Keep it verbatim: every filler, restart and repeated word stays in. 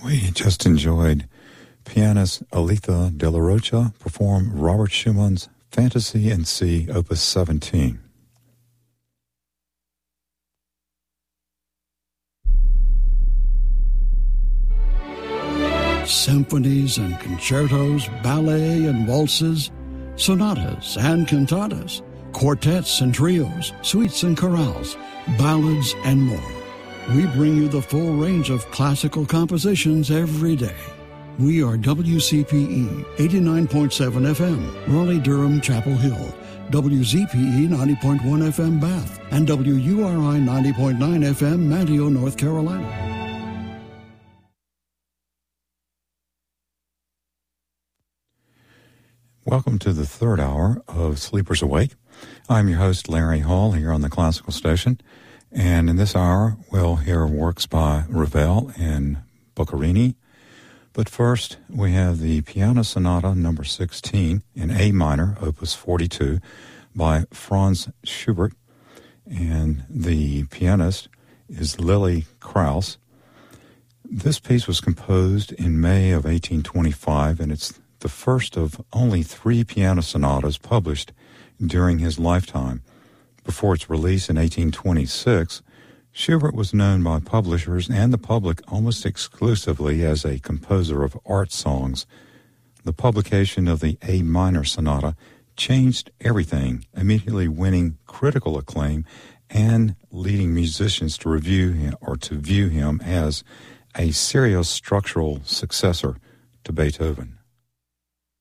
We just enjoyed pianist Aletha De La Rocha perform Robert Schumann's Fantasy in C, Opus seventeen. Symphonies and concertos, ballet and waltzes, sonatas and cantatas, quartets and trios, suites and chorales, ballads and more. We bring you the full range of classical compositions every day. We are W C P E eighty-nine point seven F M, Raleigh-Durham, Chapel Hill, W Z P E ninety point one F M, Bath, and W U R I ninety point nine F M, Manteo, North Carolina. Welcome to the third hour of Sleepers Awake. I'm your host, Larry Hall, here on the Classical Station. And in this hour, we'll hear works by Ravel and Boccherini. But first, we have the Piano Sonata number sixteen in A minor, opus forty-two, by Franz Schubert. And the pianist is Lily Krauss. This piece was composed in May of eighteen twenty-five, and it's the first of only three piano sonatas published during his lifetime. Before its release in eighteen twenty-six, Schubert was known by publishers and the public almost exclusively as a composer of art songs. The publication of the A minor sonata changed everything, immediately winning critical acclaim and leading musicians to review him or to view him as a serious structural successor to Beethoven.